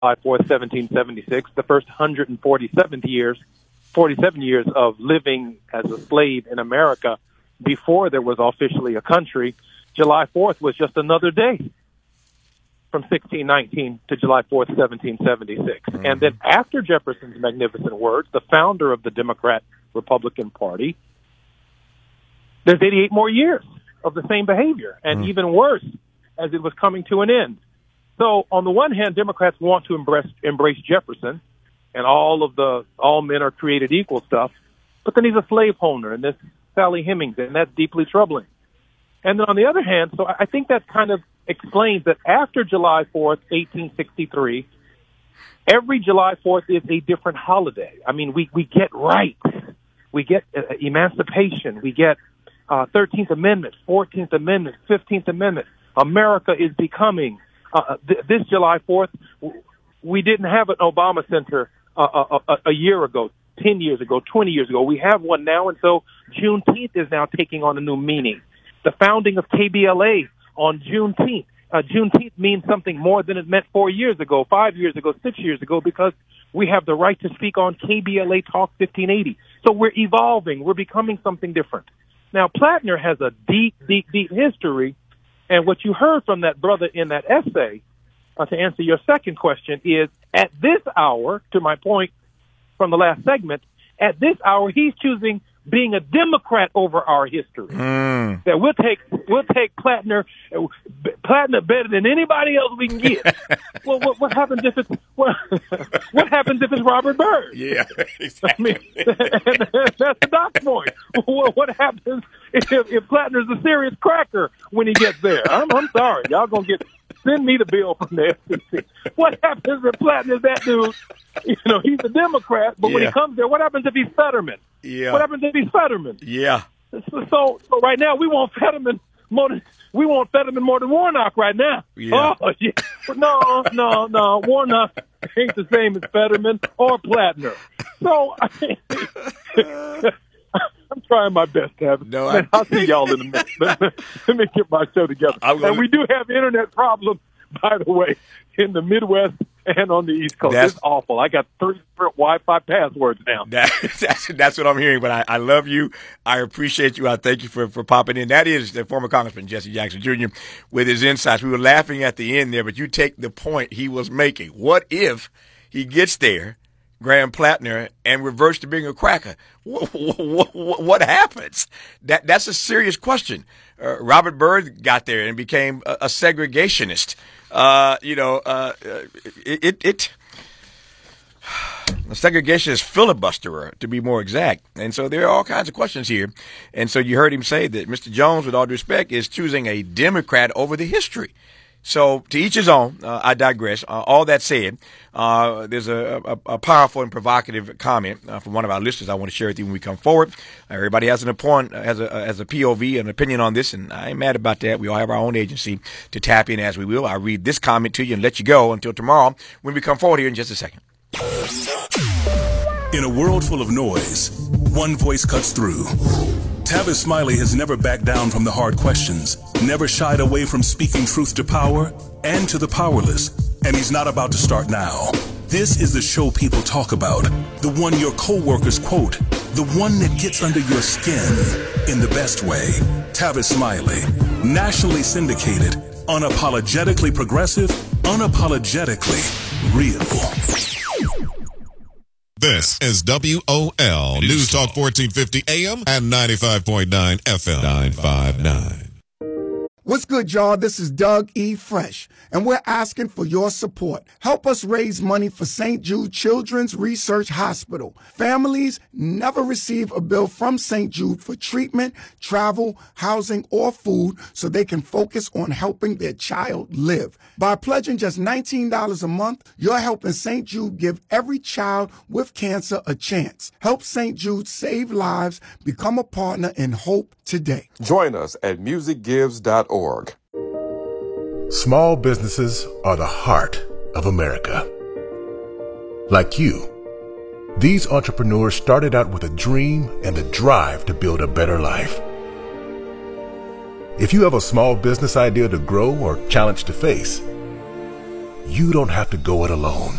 4th, 1776, the first 147 years of living as a slave in America before there was officially a country. July 4th was just another day from 1619 to July 4th, 1776. Mm-hmm. And then after Jefferson's magnificent words, the founder of the Democrat-Republican Party, there's 88 more years of the same behavior, and even worse, as it was coming to an end. So on the one hand, Democrats want to embrace Jefferson and all men are created equal stuff, but then he's a slaveholder, and this Sally Hemings, and that's deeply troubling. And then on the other hand, so I think that kind of explains that after July 4th, 1863, every July 4th is a different holiday. I mean, we get rights. We get emancipation. We get 13th Amendment, 14th Amendment, 15th Amendment. America is becoming, this July 4th, we didn't have an Obama Center a year ago, 10 years ago, 20 years ago. We have one now, and so Juneteenth is now taking on a new meaning. The founding of KBLA on Juneteenth. Juneteenth means something more than it meant 4 years ago, 5 years ago, 6 years ago, because we have the right to speak on KBLA Talk 1580. So we're evolving. We're becoming something different. Now, Plattner has a deep, deep, deep history, and what you heard from that brother in that essay, to answer your second question, is at this hour, to my point from the last segment, at this hour, he's choosing being a Democrat over our history. That we'll take Plattner better than anybody else we can get. Well, what happens if it's what happens if it's Robert Byrd? Yeah, exactly. I mean, that's the doc's point. What happens if Plattner's a serious cracker when he gets there? I'm sorry, y'all gonna send me the bill from the FCC. What happens if Plattner's that dude? You know, he's a Democrat, but when he comes there, what happens if he's Fetterman? Yeah. What happens if he's Fetterman? Yeah. So right now we want Fetterman more than Warnock right now. Yeah. Oh, yeah. No. Warnock ain't the same as Fetterman or Plattner. So I'm trying my best, Kevin. I'll see y'all in a minute. Let me get my show together. And we do have internet problems, by the way, in the Midwest and on the East Coast. It's awful. I got 30 different Wi-Fi passwords now. That's what I'm hearing, but I love you. I appreciate you. I thank you for popping in. That is the former Congressman Jesse Jackson Jr. with his insights. We were laughing at the end there, but you take the point he was making. What if he gets there, Graham Plattner, and reverts to being a cracker? What happens? That's a serious question. Robert Byrd got there and became a segregationist. A segregationist filibusterer, to be more exact. And so there are all kinds of questions here. And so you heard him say that Mr. Jones, with all due respect, is choosing a Democrat over the history. So to each his own. I digress. All that said, there's a powerful and provocative comment from one of our listeners I want to share with you when we come forward. Everybody has a POV, an opinion on this, and I ain't mad about that. We all have our own agency to tap in as we will. I'll read this comment to you and let you go until tomorrow when we come forward here in just a second. In a world full of noise, one voice cuts through. Tavis Smiley has never backed down from the hard questions, never shied away from speaking truth to power and to the powerless, and he's not about to start now. This is the show people talk about, the one your coworkers quote, the one that gets under your skin in the best way. Tavis Smiley, nationally syndicated, unapologetically progressive, unapologetically real. This is WOL News Talk 1450 AM and 95.9 FM 959. What's good, y'all? This is Doug E. Fresh, and we're asking for your support. Help us raise money for St. Jude Children's Research Hospital. Families never receive a bill from St. Jude for treatment, travel, housing, or food so they can focus on helping their child live. By pledging just $19 a month, you're helping St. Jude give every child with cancer a chance. Help St. Jude save lives. Become a partner in hope today. Join us at musicgives.org. Small businesses are the heart of America. Like you, these entrepreneurs started out with a dream and the drive to build a better life. If you have a small business idea to grow or challenge to face, you don't have to go it alone.